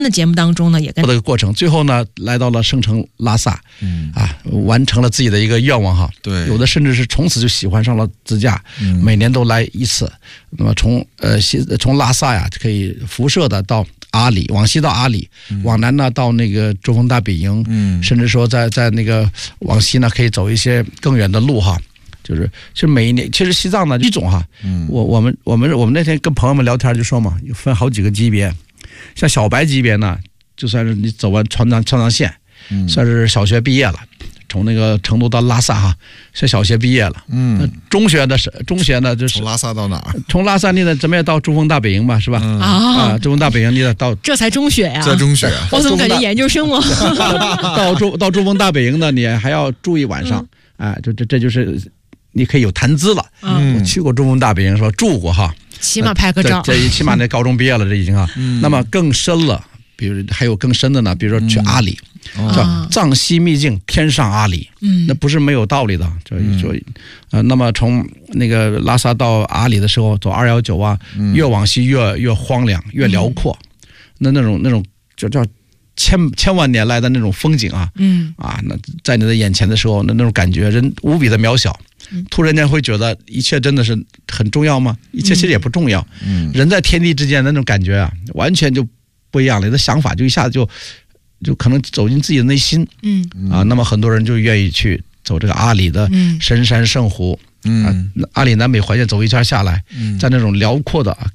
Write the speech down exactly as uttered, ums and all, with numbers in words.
的节目当中呢，也跟这个过程，最后呢来到了圣城拉萨，嗯啊，完成了自己的一个愿望哈。 对， 有的甚至是从此就喜欢上了自驾，嗯、每年都来一次。那么从呃西从拉萨呀可以辐射的到阿里，往西到阿里，嗯、往南呢到那个珠峰大本营，嗯，甚至说在在那个往西呢可以走一些更远的路哈。就是其实每一年，其实西藏呢一种哈，嗯，我我们我们我们那天跟朋友们聊天就说嘛，分好几个级别。像小白级别呢，就算是你走完川藏川藏线，嗯，算是小学毕业了，从那个成都到拉萨哈，是小学毕业了。嗯，中学的是中学呢，就是从拉萨到哪儿？ 从拉萨你得怎么也到珠峰大本营吧，是吧？ 嗯、 啊，珠峰大本营你得到， 这才中学呀、啊， 在中学、啊， 我怎么感觉研究生了？ 到珠到珠峰大本营呢，你还要住一晚上，哎、嗯，就这这就是你可以有谈资了。嗯，我去过珠峰大本营，说住过哈。 起码拍个照， 这这起码那高中毕业了，这已经啊。嗯、那么更深了，比如还有更深的呢，比如说去阿里，嗯、叫藏西秘境天上阿里，嗯，那不是没有道理的。就说，呃，那么从那个拉萨到阿里的时候，走二幺九啊，嗯、越往西越越荒凉，越辽阔，嗯、那那种那种就叫千千万年来的那种风景啊，嗯啊，那在你的眼前的时候，那那种感觉，人无比的渺小。突然间会觉得一切真的是很重要吗？一切其实也不重要。嗯，人在天地之间的那种感觉啊，完全就不一样了。你的想法就一下子就就可能走进自己的内心。嗯啊，那么很多人就愿意去走这个阿里的深山圣湖。嗯，啊、阿里南北环线走一圈下来，嗯、在那种辽阔的